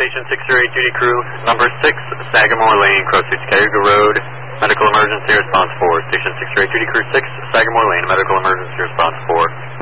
Station 608 duty crew, number 6, Sagamore Lane, Crossroads, Cayuga Road, medical emergency response 4. Station 608 duty crew 6, Sagamore Lane, medical emergency response 4.